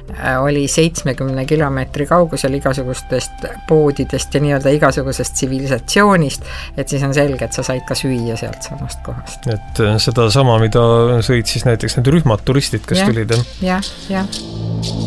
oli 70 kilomeetri kaugusel igasugustest poodidest ja nii-öelda igasugusest tsivilisatsioonist, et siis on selge, et sa said ka süüa sealt samast kohast. Et seda sama, mida sõid siis näiteks need rühmad turistid, kes tulid. Jah.